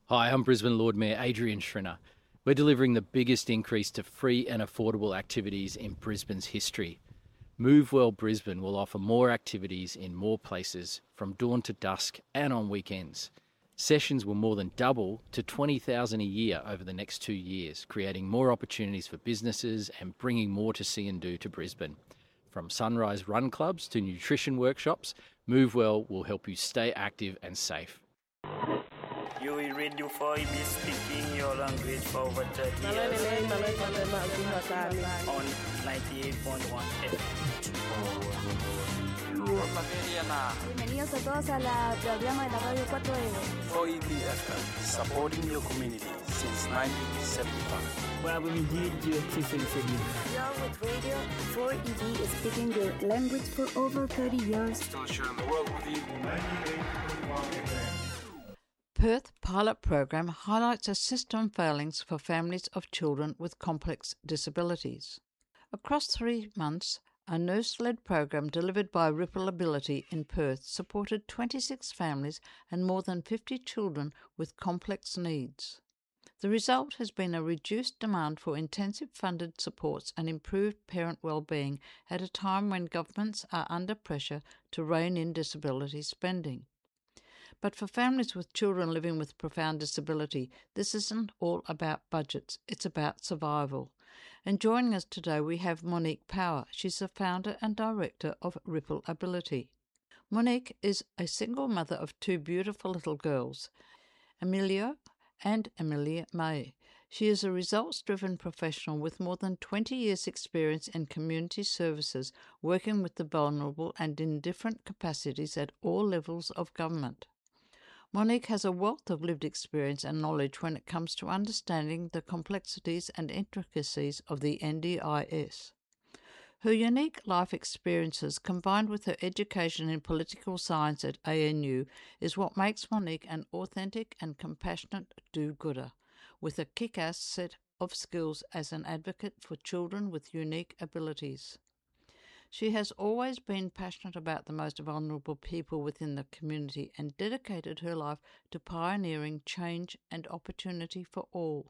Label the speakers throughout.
Speaker 1: Hi, I'm Brisbane Lord Mayor Adrian Schrinner. We're delivering the biggest increase to free and affordable activities in Brisbane's history. Move Well Brisbane will offer more activities in more places from dawn to dusk and on weekends. Sessions will more than double to 20,000 a year over the next 2 years, creating more opportunities for businesses and bringing more to see and do to Brisbane. From sunrise run clubs to nutrition workshops, Move Well will help you stay active and safe.
Speaker 2: You will read you for be speaking your language for over 30 years on 98.1
Speaker 3: Bienvenidos a todos a la programa de la Radio 4E.
Speaker 2: OEB FM, supporting your community since 1975.
Speaker 4: Bravo Midi, directrice de Céline.
Speaker 3: Yo with Radio 4EB is speaking your language for over 30 years.
Speaker 2: Still sharing the world with you. 98.1 FM.
Speaker 5: Perth pilot program highlights a system failings for families of children with complex disabilities. Across 3 months, a nurse-led program delivered by Ripple Ability in Perth supported 26 families and more than 50 children with complex needs. The result has been a reduced demand for intensive funded supports and improved parent well-being at a time when governments are under pressure to rein in disability spending. But for families with children living with profound disability, this isn't all about budgets, it's about survival. And joining us today we have Monique Power. She's the founder and director of Ripple Ability. Monique is a single mother of 2 beautiful little girls, Emilio and Emilia May. She is a results-driven professional with more than 20 years' experience in community services, working with the vulnerable and in different capacities at all levels of government. Monique has a wealth of lived experience and knowledge when it comes to understanding the complexities and intricacies of the NDIS. Her unique life experiences, combined with her education in political science at ANU, is what makes Monique an authentic and compassionate do-gooder, with a kick-ass set of skills as an advocate for children with unique abilities. She has always been passionate about the most vulnerable people within the community and dedicated her life to pioneering change and opportunity for all.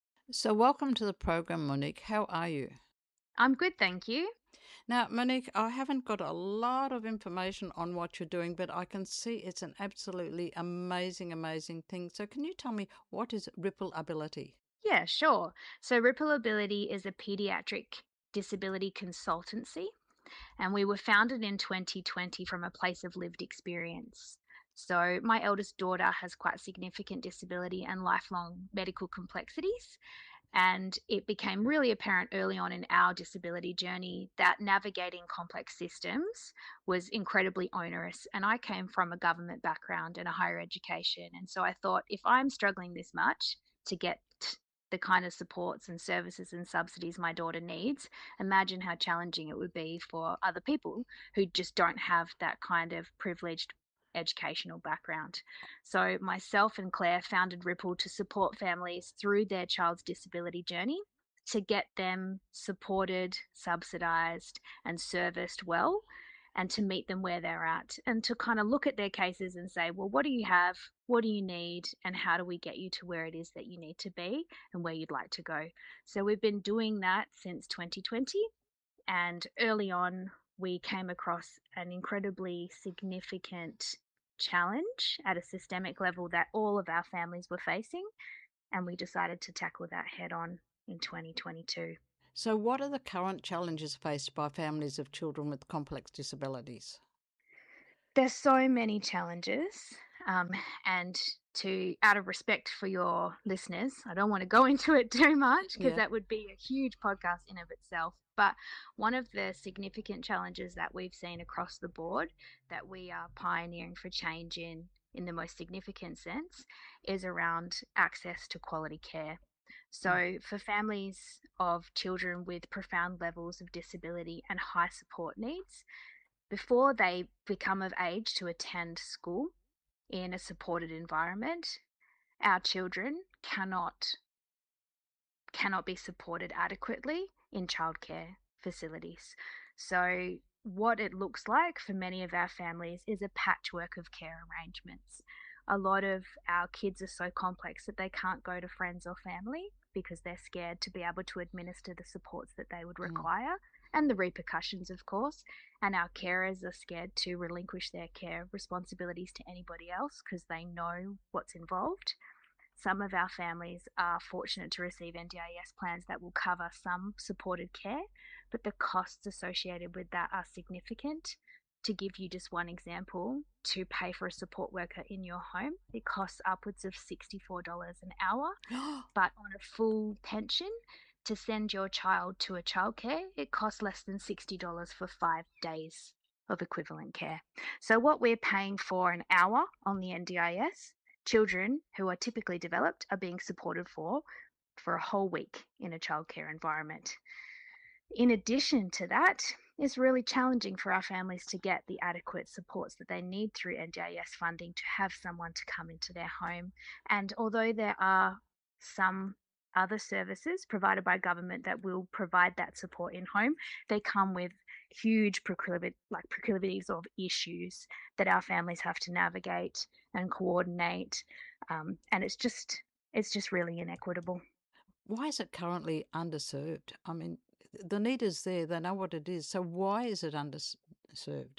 Speaker 5: So welcome to the program, Monique. How are you?
Speaker 6: I'm good, thank you.
Speaker 5: Now, Monique, I haven't got a lot of information on what you're doing, but I can see it's an absolutely amazing thing. So can you tell me, what is Ripple Ability?
Speaker 6: Yeah, sure. So Ripple Ability is a pediatric disability consultancy, and we were founded in 2020 from a place of lived experience. So my eldest daughter has quite significant disability and lifelong medical complexities, and it became really apparent early on in our disability journey that navigating complex systems was incredibly onerous. And I came from a government background and a higher education, and so I thought, if I'm struggling this much to get the kind of supports and services and subsidies my daughter needs, imagine how challenging it would be for other people who just don't have that kind of privileged educational background. So myself and Claire founded Ripple to support families through their child's disability journey, to get them supported, subsidised and serviced well, and to meet them where they're at, and to kind of look at their cases and say, well, what do you have, what do you need, and how do we get you to where it is that you need to be and where you'd like to go. So we've been doing that since 2020, and early on we came across an incredibly significant challenge at a systemic level that all of our families were facing, and we decided to tackle that head on in 2022.
Speaker 5: So what are the current challenges faced by families of children with complex disabilities?
Speaker 6: There's so many challenges, and out of respect for your listeners, I don't want to go into it too much because that would be a huge podcast in of itself. But one of the significant challenges that we've seen across the board that we are pioneering for change in the most significant sense is around access to quality care. So for families of children with profound levels of disability and high support needs, before they become of age to attend school in a supported environment, our children cannot be supported adequately in childcare facilities. So what it looks like for many of our families is a patchwork of care arrangements, a lot of our kids are so complex that they can't go to friends or family because they're scared to be able to administer the supports that they would require and the repercussions, of course. And our carers are scared to relinquish their care responsibilities to anybody else because they know what's involved. Some of our families are fortunate to receive NDIS plans that will cover some supported care, but the costs associated with that are significant. To give you just one example, to pay for a support worker in your home, it costs upwards of $64 an hour. But on a full pension, to send your child to a childcare, it costs less than $60 for 5 days of equivalent care. So what we're paying for an hour on the NDIS, children who are typically developed are being supported for a whole week in a childcare environment. In addition to that, it's really challenging for our families to get the adequate supports that they need through NDIS funding to have someone to come into their home. And although there are some other services provided by government that will provide that support in home, they come with huge proclivities of issues that our families have to navigate and coordinate. And it's just really inequitable.
Speaker 5: Why is it currently underserved? I mean, the need is there, they know what it is. So why is it underserved?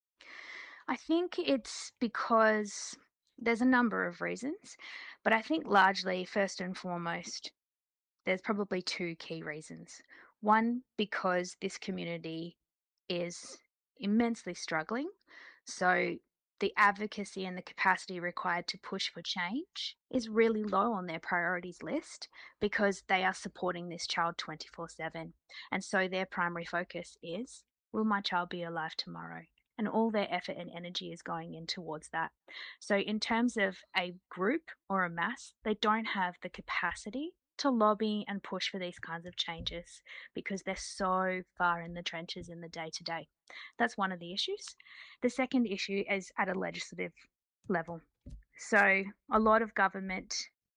Speaker 6: I think it's because there's a number of reasons, but I think largely, first and foremost, there's probably two key reasons. One, because this community is immensely struggling. So the advocacy and the capacity required to push for change is really low on their priorities list because they are supporting this child 24/7. And so their primary focus is, will my child be alive tomorrow? And all their effort and energy is going in towards that. So in terms of a group or a mass, they don't have the capacity to lobby and push for these kinds of changes because they're so far in the trenches in the day-to-day. That's one of the issues. The second issue is at a legislative level. So a lot of government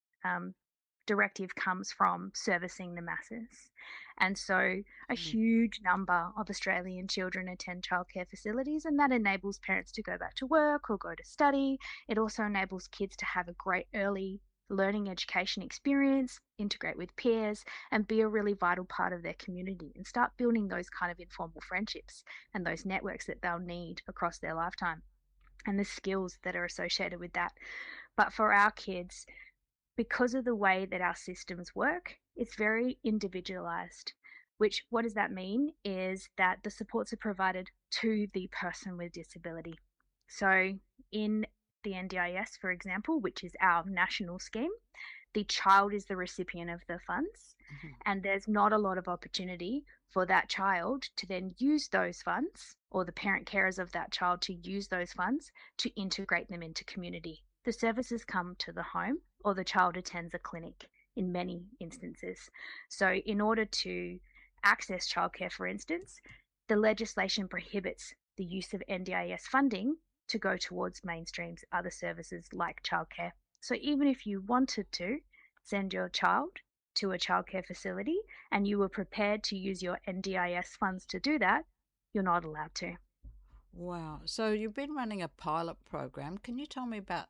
Speaker 6: directive comes from servicing the masses. And so a huge number of Australian children attend childcare facilities, and that enables parents to go back to work or go to study. It also enables kids to have a great early learning education experience, integrate with peers, and be a really vital part of their community and start building those kind of informal friendships and those networks that they'll need across their lifetime and the skills that are associated with that. But for our kids, because of the way that our systems work, it's very individualized, which what does that mean is that the supports are provided to the person with disability. So in the NDIS, for example, which is our national scheme, the child is the recipient of the funds, and there's not a lot of opportunity for that child to then use those funds, or the parent carers of that child to use those funds to integrate them into community. The services come to the home, or the child attends a clinic in many instances. So in order to access childcare, for instance, the legislation prohibits the use of NDIS funding to go towards mainstreams other services like childcare. So even if you wanted to send your child to a childcare facility and you were prepared to use your NDIS funds to do that, you're not allowed to.
Speaker 5: Wow. So you've been running a pilot program. Can you tell me about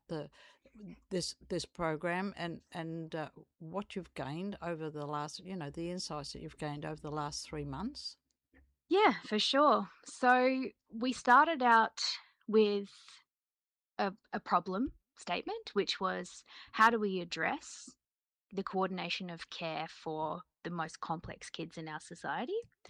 Speaker 5: this program and what you've gained over the last, the insights that you've gained over the last 3 months?
Speaker 6: Yeah, for sure. So we started out with a problem statement, which was, how do we address the coordination of care for the most complex kids in our society?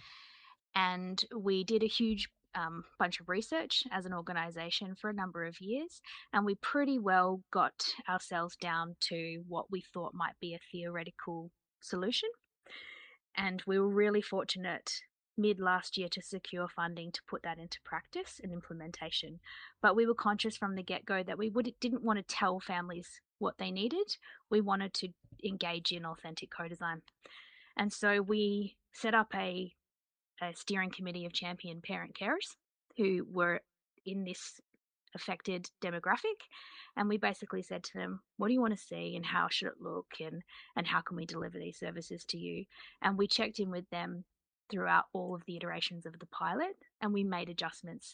Speaker 6: And we did a huge bunch of research as an organisation for a number of years, and we pretty well got ourselves down to what we thought might be a theoretical solution. And we were really fortunate mid last year to secure funding to put that into practice and implementation. But we were conscious from the get-go that we didn't want to tell families what they needed. We wanted to engage in authentic co-design. And so we set up a steering committee of champion parent carers who were in this affected demographic, and we basically said to them, what do you want to see and how should it look, and how can we deliver these services to you? And we checked in with them throughout all of the iterations of the pilot, and we made adjustments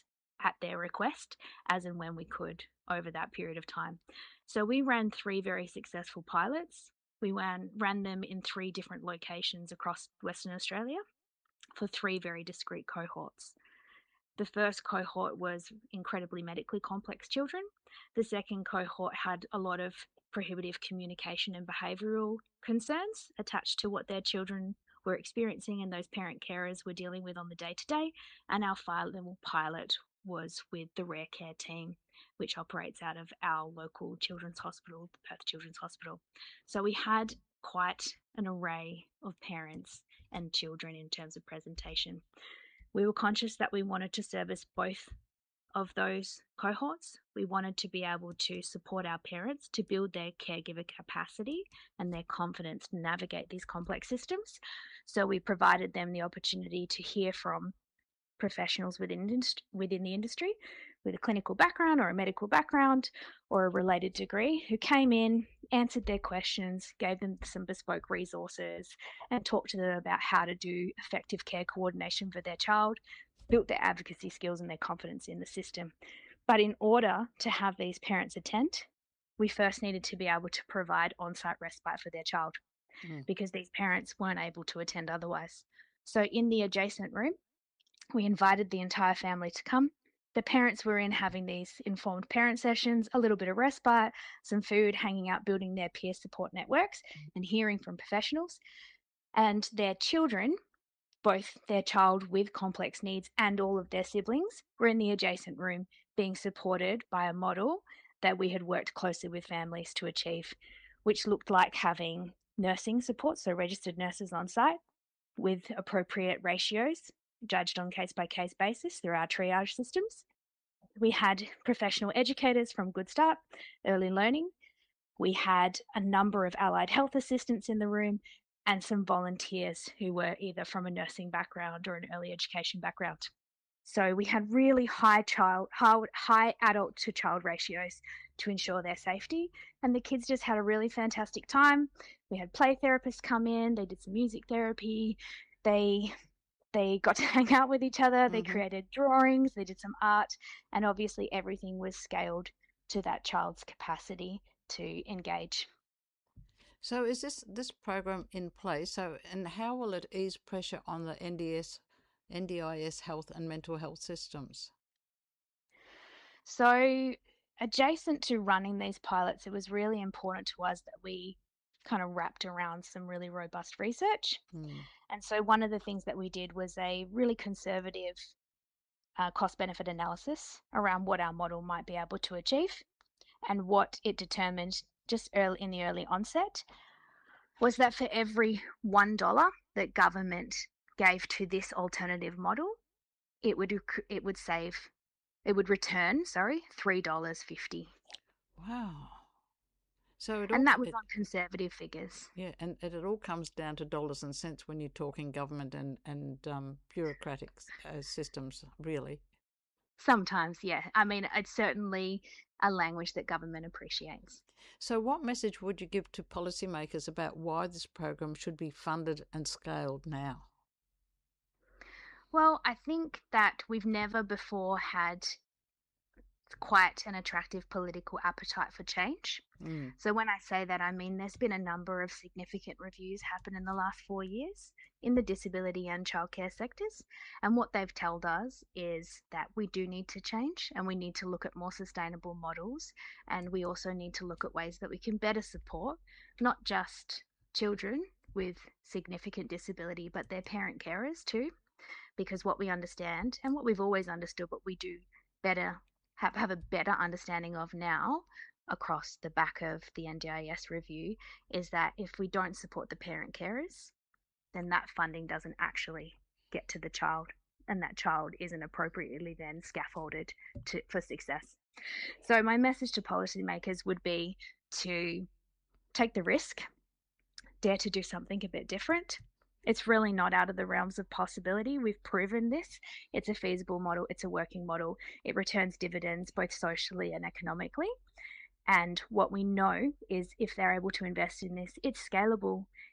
Speaker 6: at their request as and when we could over that period of time. So we ran 3 very successful pilots. We ran them in 3 different locations across Western Australia for 3 very discrete cohorts. The first cohort was incredibly medically complex children. The second cohort had a lot of prohibitive communication and behavioural concerns attached to what their children were experiencing and those parent carers were dealing with on the day-to-day. And our final pilot was with the Rare Care team, which operates out of our local children's hospital, the Perth Children's Hospital. So we had quite an array of parents and children in terms of presentation. We were conscious that we wanted to service both of those cohorts. We wanted to be able to support our parents to build their caregiver capacity and their confidence to navigate these complex systems. So we provided them the opportunity to hear from professionals within the industry with a clinical background or a medical background or a related degree who came in, answered their questions, gave them some bespoke resources and talked to them about how to do effective care coordination for their child, built their advocacy skills and their confidence in the system. But in order to have these parents attend, we first needed to be able to provide on-site respite for their child because these parents weren't able to attend otherwise. So in the adjacent room, we invited the entire family to come. The parents were in having these informed parent sessions, a little bit of respite, some food, hanging out, building their peer support networks and hearing from professionals. And their children, both their child with complex needs and all of their siblings, were in the adjacent room being supported by a model that we had worked closely with families to achieve, which looked like having nursing support, so registered nurses on site with appropriate ratios judged on case-by-case basis through our triage systems. We had professional educators from Good Start, Early Learning. We had a number of allied health assistants in the room and some volunteers who were either from a nursing background or an early education background. So we had really high adult to child ratios to ensure their safety. And the kids just had a really fantastic time. We had play therapists come in, they did some music therapy, they got to hang out with each other, they created drawings, they did some art, and obviously everything was scaled to that child's capacity to engage.
Speaker 5: So is this program in place? And how will it ease pressure on the NDIS health and mental health systems?
Speaker 6: So adjacent to running these pilots, it was really important to us that we kind of wrapped around some really robust research. And so one of the things that we did was a really conservative cost-benefit analysis around what our model might be able to achieve. And what it determined just in the early onset was that for every $1 that government gave to this alternative model, it would return $3.50.
Speaker 5: Wow.
Speaker 6: And that was on conservative figures.
Speaker 5: Yeah, and it all comes down to dollars and cents when you're talking government and bureaucratic systems, really.
Speaker 6: Sometimes, yeah. I mean, it's certainly a language that government appreciates.
Speaker 5: So what message would you give to policymakers about why this program should be funded and scaled now?
Speaker 6: Well, I think that we've never before had quite an attractive political appetite for change. So when I say that, I mean there's been a number of significant reviews happen in the last 4 years in the disability and childcare sectors. And what they've told us is that we do need to change and we need to look at more sustainable models. And we also need to look at ways that we can better support not just children with significant disability, but their parent carers too. Because what we understand and what we've always understood, but we do better have a better understanding of now across the back of the NDIS review is that if we don't support the parent carers, then that funding doesn't actually get to the child and that child isn't appropriately then scaffolded for success. So my message to policymakers would be to take the risk, dare to do something a bit different. It's really not out of the realms of possibility. We've proven this. It's a feasible model. It's a working model. It returns dividends both socially and economically. And what we know is if they're able to invest in this, it's scalable.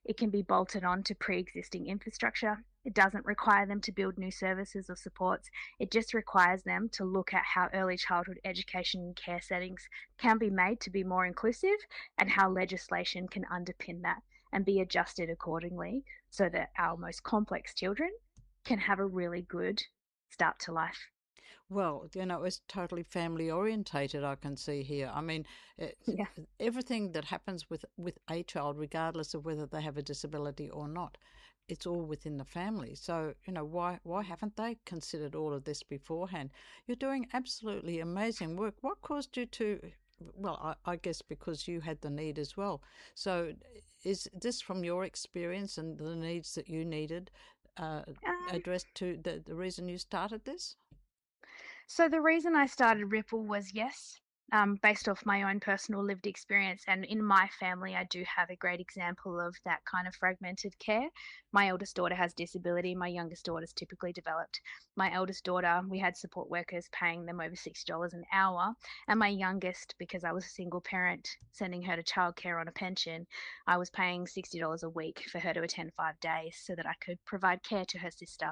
Speaker 6: It can be bolted on to pre-existing infrastructure. It doesn't require them to build new services or supports. It just requires them to look at how early childhood education and care settings can be made to be more inclusive and how legislation can underpin that and be adjusted accordingly so that our most complex children can have a really good start to life.
Speaker 5: Well, it's totally family orientated, I can see here. I mean,
Speaker 6: Yeah.
Speaker 5: everything that happens with a child, regardless of whether they have a disability or not, it's all within the family. So, why haven't they considered all of this beforehand? You're doing absolutely amazing work. What caused you to, well, I guess because you had the need as well. So is this from your experience and the needs that you needed addressed to the reason you started this?
Speaker 6: So the reason I started Ripple was, yes, based off my own personal lived experience. And in my family, I do have a great example of that kind of fragmented care. My eldest daughter has disability. My youngest daughter's typically developed. My eldest daughter, we had support workers paying them over $60 an hour. And my youngest, because I was a single parent, sending her to childcare on a pension, I was paying $60 a week for her to attend 5 days so that I could provide care to her sister.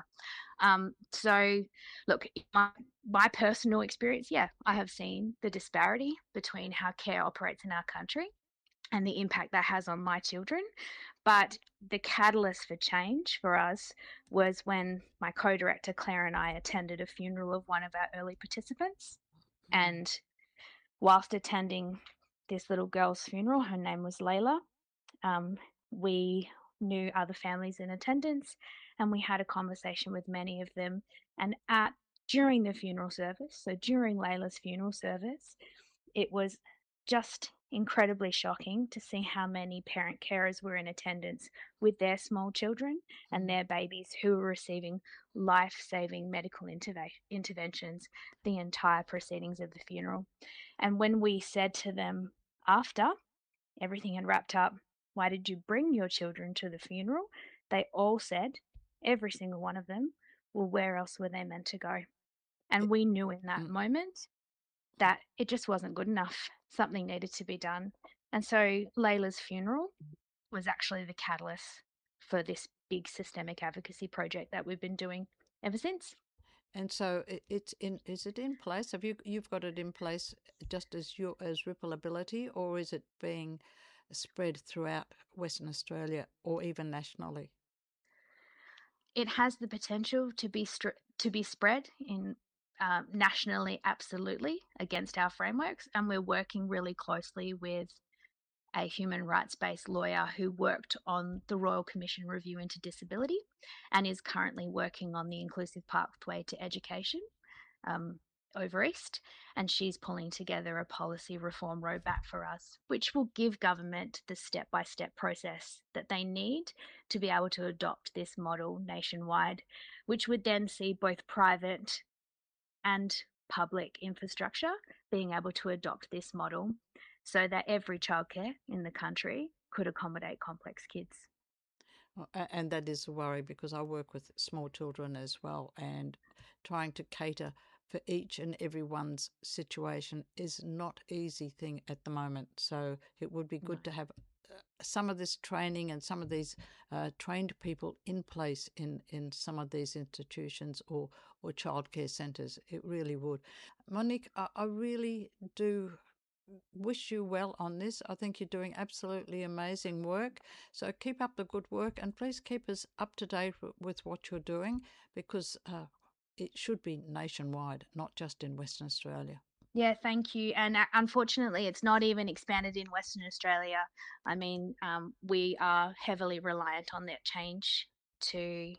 Speaker 6: So look, my personal experience, yeah, I have seen the disparity between how care operates in our country and the impact that has on my children. But the catalyst for change for us was when my co-director Claire and I attended a funeral of one of our early participants. And whilst attending this little girl's funeral, her name was Layla, we knew other families in attendance, and we had a conversation with many of them. And during the funeral service, so during Layla's funeral service, it was just incredibly shocking to see how many parent carers were in attendance with their small children and their babies who were receiving life-saving medical interventions the entire proceedings of the funeral. And when we said to them after everything had wrapped up, "Why did you bring your children to the funeral?" They all said, every single one of them, well, where else were they meant to go? And we knew in that moment that it just wasn't good enough. Something needed to be done. And so Layla's funeral was actually the catalyst for this big systemic advocacy project that we've been doing ever since.
Speaker 5: And so is it in place? You've got it in place just as Ripple Ability, or is it being spread throughout Western Australia or even nationally?
Speaker 6: It has the potential to be spread in nationally, absolutely, against our frameworks, and we're working really closely with a human rights-based lawyer who worked on the Royal Commission review into disability and is currently working on the inclusive pathway to education over East, and she's pulling together a policy reform roadmap for us, which will give government the step-by-step process that they need to be able to adopt this model nationwide, which would then see both private and public infrastructure being able to adopt this model so that every childcare in the country could accommodate complex kids.
Speaker 5: And that is a worry because I work with small children as well, and trying to cater for each and everyone's situation is not an easy thing at the moment. So it would be good to have some of this training and some of these trained people in place in some of these institutions or childcare centres. It really would. Monique, I really do wish you well on this. I think you're doing absolutely amazing work. So keep up the good work, and please keep us up to date with what you're doing, because it should be nationwide, not just in Western Australia.
Speaker 6: Yeah, thank you. And unfortunately, it's not even expanded in Western Australia. I mean, we are heavily reliant on that change to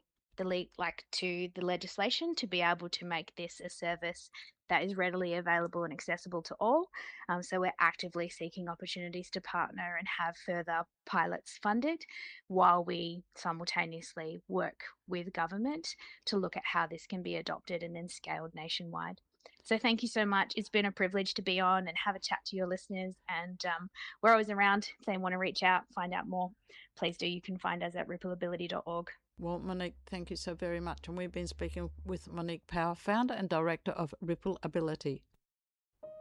Speaker 6: the legislation to be able to make this a service that is readily available and accessible to all. So we're actively seeking opportunities to partner and have further pilots funded while we simultaneously work with government to look at how this can be adopted and then scaled nationwide. So thank you so much. It's been a privilege to be on and have a chat to your listeners. And we're always around. If they want to reach out, find out more, please do. You can find us at rippleability.org.
Speaker 5: Well, Monique, thank you so very much. And we've been speaking with Monique Power, founder and director of Ripple Ability.